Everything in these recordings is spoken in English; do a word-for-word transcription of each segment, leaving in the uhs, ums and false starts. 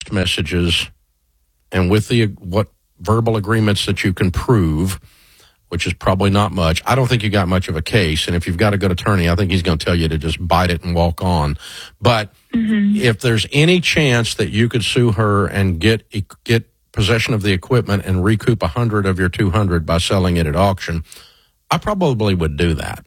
text messages and with the what verbal agreements that you can prove, which is probably not much, I don't think you got much of a case. And if you've got a good attorney, I think he's going to tell you to just bite it and walk on. But mm-hmm. if there's any chance that you could sue her and get get possession of the equipment and recoup one hundred of your two hundred by selling it at auction, I probably would do that.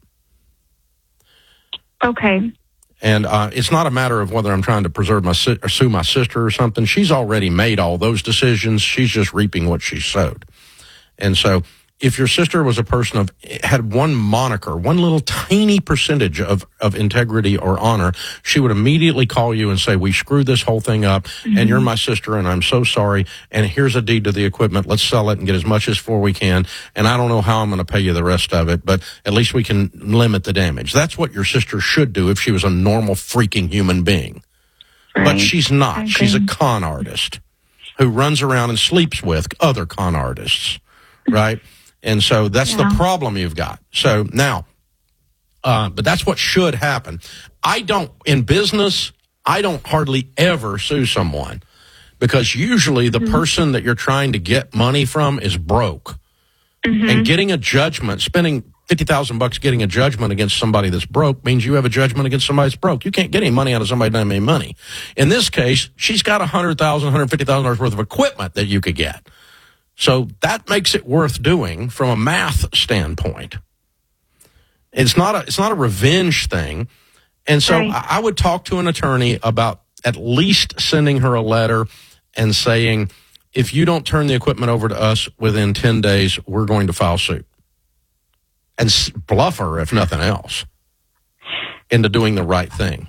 Okay. And uh, it's not a matter of whether I'm trying to preserve my si- or sue my sister or something. She's already made all those decisions. She's just reaping what she sowed. And so if your sister was a person of, had one moniker, one little tiny percentage of, of integrity or honor, she would immediately call you and say, we screwed this whole thing up, mm-hmm. and you're my sister, and I'm so sorry, and here's a deed to the equipment. Let's sell it and get as much as for we can, and I don't know how I'm going to pay you the rest of it, but at least we can limit the damage. That's what your sister should do if she was a normal freaking human being. Right. But she's not. She's a con artist who runs around and sleeps with other con artists, right? And so that's yeah. the problem you've got. So now, uh, but that's what should happen. I don't, in business, I don't hardly ever sue someone because usually the mm-hmm. person that you're trying to get money from is broke. Mm-hmm. And getting a judgment, spending fifty thousand bucks getting a judgment against somebody that's broke means you have a judgment against somebody that's broke. You can't get any money out of somebody that doesn't have any money. In this case, she's got one hundred thousand dollars, one hundred fifty thousand dollars worth of equipment that you could get. So that makes it worth doing from a math standpoint. It's not a, it's not a revenge thing. And so right. I, I would talk to an attorney about at least sending her a letter and saying, if you don't turn the equipment over to us within ten days, we're going to file suit. And bluff her, if nothing else, into doing the right thing.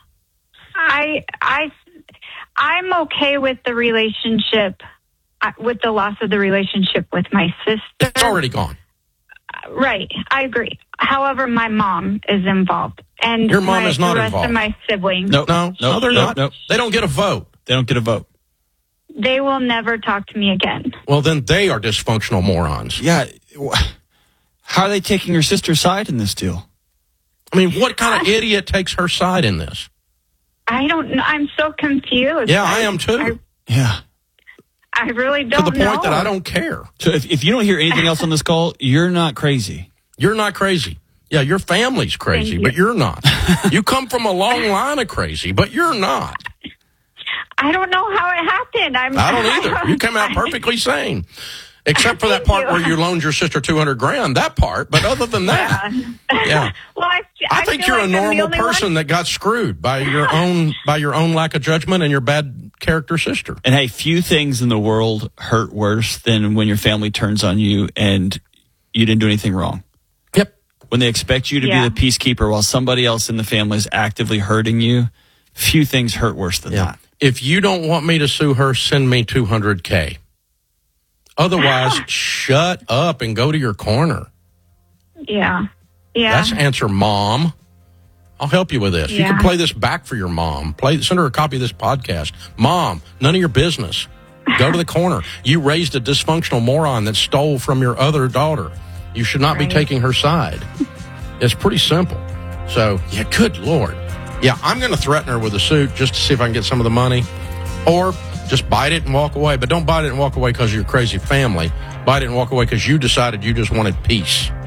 I, I, I'm okay with the relationship. With the loss of the relationship with my sister. It's already gone. Right. I agree. However, my mom is involved. And your mom my, is not the rest involved. Of my siblings. No, no, no, they're no, not. No. They don't get a vote. They don't get a vote. They will never talk to me again. Well, then they are dysfunctional morons. Yeah. How are they taking your sister's side in this deal? I mean, what kind of I, idiot takes her side in this? I don't know. I'm so confused. Yeah, I, I am too. I, yeah. I really don't know. To the point know. that I don't care. So if, if you don't hear anything else on this call, you're not crazy. You're not crazy. Yeah, your family's crazy, you. but you're not. You come from a long line of crazy, but you're not. I don't know how it happened. I'm, I don't either. You came out perfectly sane. Except for that part you. where you loaned your sister two hundred grand, that part. But other than that, yeah. yeah. Well, I, I, I think feel you're like a normal person one. that got screwed by your own by your own lack of judgment and your bad character sister. And hey, few things in the world hurt worse than when your family turns on you and you didn't do anything wrong. Yep. When they expect you to yeah. be the peacekeeper while somebody else in the family is actively hurting you, few things hurt worse than yeah. that. If you don't want me to sue her, send me two hundred K. Otherwise, shut up and go to your corner. Yeah. Yeah. That's answer, Mom. I'll help you with this. Yeah. You can play this back for your mom. Play, send her a copy of this podcast. Mom, none of your business. Go to the corner. You raised a dysfunctional moron that stole from your other daughter. You should not right. be taking her side. It's pretty simple. So, yeah, good Lord. Yeah, I'm going to threaten her with a suit just to see if I can get some of the money. Or just bite it and walk away. But don't bite it and walk away because of your crazy family. Bite it and walk away because you decided you just wanted peace.